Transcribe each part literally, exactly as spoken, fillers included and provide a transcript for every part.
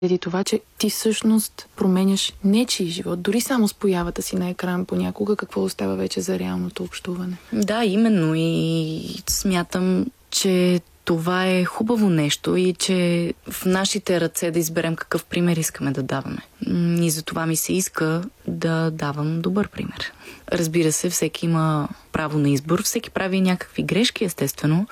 Преди това, че ти всъщност променяш нечий живот, дори само с появата си на екран понякога, какво остава вече за реалното общуване. Да, именно, и смятам, че това е хубаво нещо и че в нашите ръце да изберем какъв пример искаме да даваме. И за това ми се иска да давам добър пример. Разбира се, всеки има право на избор, всеки прави някакви грешки, естествено,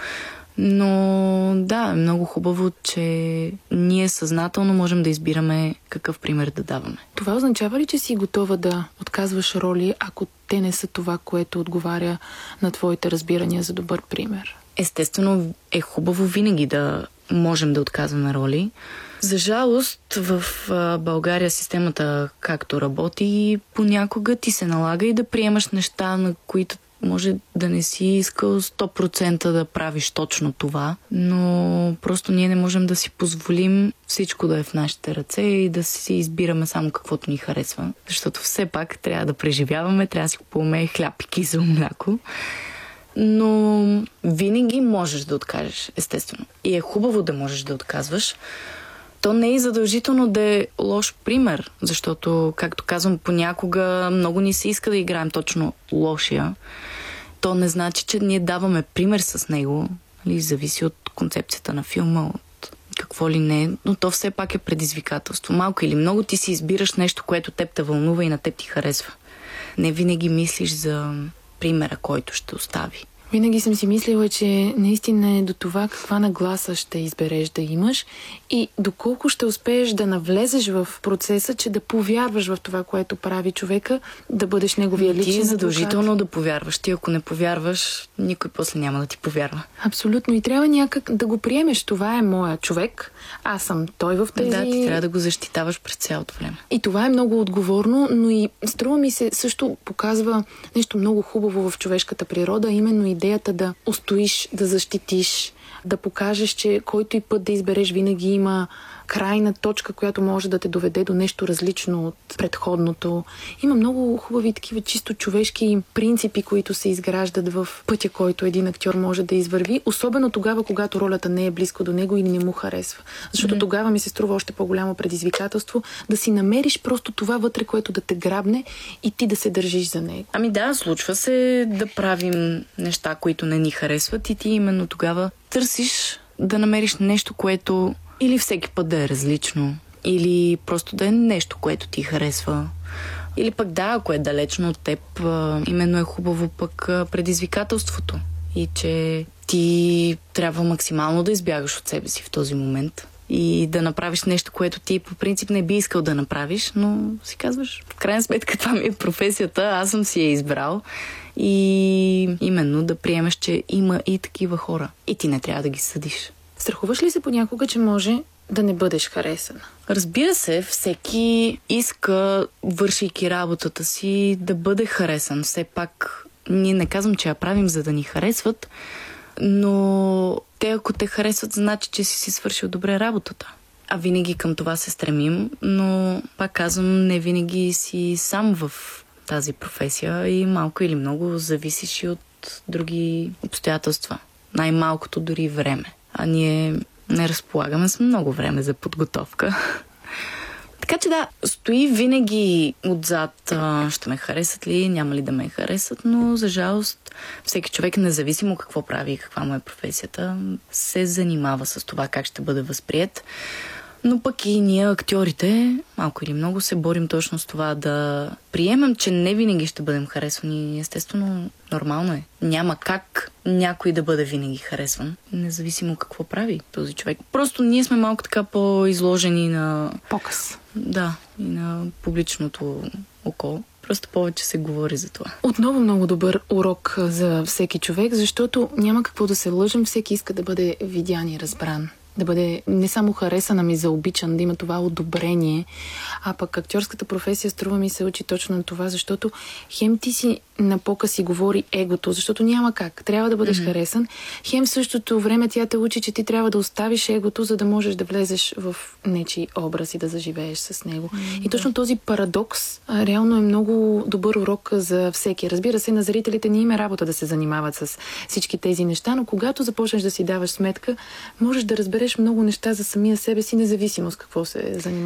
но да, е много хубаво, че ние съзнателно можем да избираме какъв пример да даваме. Това означава ли, че си готова да отказваш роли, ако те не са това, което отговаря на твоите разбирания за добър пример? Естествено е хубаво винаги да можем да отказваме роли. За жалост в България системата както работи, понякога ти се налага и да приемаш неща, на които може да не си искал сто процента да правиш точно това, но просто ние не можем да си позволим всичко да е в нашите ръце и да си избираме само каквото ни харесва, защото все пак трябва да преживяваме, трябва да си купуваме хляб и кисело мляко. Но винаги можеш да откажеш, естествено. И е хубаво да можеш да отказваш. То не е задължително да е лош пример, защото, както казвам, понякога много ни се иска да играем точно лошия. То не значи, че ние даваме пример с него. Нали, зависи от концепцията на филма, от какво ли не, но то все пак е предизвикателство. Малко или много ти си избираш нещо, което теб те вълнува и на теб ти харесва. Не винаги мислиш за примера, който ще остави. Винаги съм си мислила, че наистина е до това каква нагласа ще избереш да имаш и доколко ще успееш да навлезеш в процеса, че да повярваш в това, което прави човека, да бъдеш неговия личен адвокат. Ти задължително да повярваш. Ти ако не повярваш, никой после няма да ти повярва. Абсолютно. И трябва някак да го приемеш. Това е моя човек. Аз съм той в тези... Да, ти трябва да го защитаваш през цялото време. И това е много отговорно, но и струва ми се също показва нещо много хубаво в човешката природа, именно идеята да устоиш, да защитиш, да покажеш, че който и път да избереш винаги има крайна точка, която може да те доведе до нещо различно от предходното. Има много хубави такива чисто човешки принципи, които се изграждат в пътя, който един актьор може да извърви, особено тогава, когато ролята не е близко до него или не му харесва. Защото mm. тогава ми се струва още по-голямо предизвикателство да си намериш просто това вътре, което да те грабне и ти да се държиш за него. Ами да, случва се да правим неща, които не ни харесват и ти именно тогава търсиш да намериш нещо, което или всеки път да е различно, или просто да е нещо, което ти харесва. Или пък да, ако е далечно от теб, именно е хубаво пък предизвикателството. И че ти трябва максимално да избягаш от себе си в този момент. И да направиш нещо, което ти по принцип не би искал да направиш, но си казваш, в крайна сметка това ми е професията, аз съм си я избрал. И именно да приемеш, че има и такива хора. И ти не трябва да ги съдиш. Страхуваш ли се понякога, че може да не бъдеш харесана? Разбира се, всеки иска, вършейки работата си, да бъде харесан. Все пак, ние не казвам, че я правим, за да ни харесват, но те, ако те харесват, значи, че си си свършил добре работата. А винаги към това се стремим, но пак казвам, не винаги си сам в тази професия и малко или много зависиш и от други обстоятелства. Най-малкото дори време. А ние не разполагаме с много време за подготовка. Така че да, стои винаги отзад, а, ще ме харесат ли, няма ли да ме харесат, но за жалост всеки човек, независимо какво прави и каква му е професията, се занимава с това как ще бъде възприет. Но пък и ние, актьорите, малко или много се борим точно с това да приемем, че не винаги ще бъдем харесвани. Естествено, нормално е. Няма как някой да бъде винаги харесван, независимо какво прави този човек. Просто ние сме малко така по-изложени на показ. Да, и на публичното око. Просто повече се говори за това. Отново много добър урок за всеки човек, защото няма какво да се лъжим, всеки иска да бъде видян и разбран. Да бъде не само харесан, ами заобичан, да има това одобрение. А пък актьорската професия, струва ми се, учи точно на това, защото хем ти си на показ си говори егото, защото няма как. Трябва да бъдеш mm-hmm. харесан. Хем в същото време тя те учи, че ти трябва да оставиш егото, за да можеш да влезеш в нечий образ и да заживееш с него. Mm-hmm. И точно този парадокс а, реално е много добър урок за всеки. Разбира се, на зрителите не им е работа да се занимават с всички тези неща, но когато започнеш да си даваш сметка, можеш да разбереш много неща за самия себе си, независимо с какво се занимава.